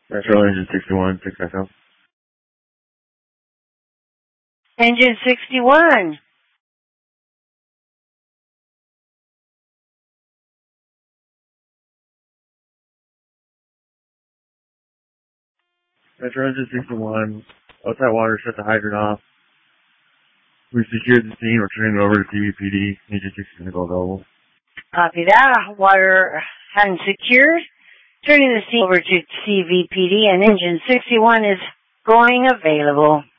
Metro Engine 61, 6 Echo. Engine 61. Metro Engine 61, outside water, shut the hydrant off. We've secured the scene, we're turning it over to CVPD, Engine 61 go available. Copy that. Water hadn't secured. Turning the scene over to CVPD and Engine 61 is going available.